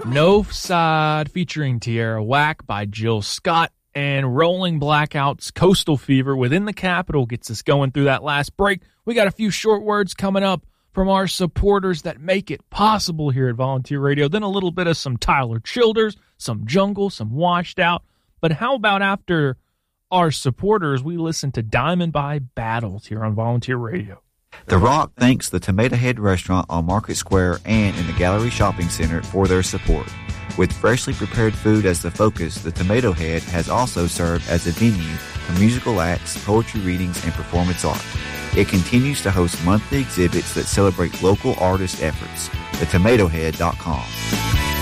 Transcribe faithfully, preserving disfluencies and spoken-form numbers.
No Side featuring Tierra Whack by Jill Scott, and Rolling Blackouts Coastal Fever Within the Capital gets us going through that last break. We got a few short words coming up from our supporters that make it possible here at Volunteer Radio. Then a little bit of some Tyler Childers, some Jungle, some Washed Out. But how about after our supporters, we listen to Diamond by Battles here on Volunteer Radio. The Rock thanks the Tomato Head Restaurant on Market Square and in the Gallery Shopping Center for their support. With freshly prepared food as the focus, the Tomato Head has also served as a venue for musical acts, poetry readings, and performance art. It continues to host monthly exhibits that celebrate local artist efforts. the tomato head dot com.